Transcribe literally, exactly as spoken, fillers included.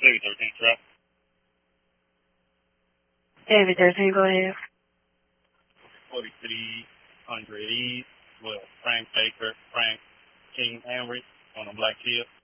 David thirteen, trap. David thirteen, go ahead. forty-three hundred East with Frank Baker, Frank King Henry on the Black Hill.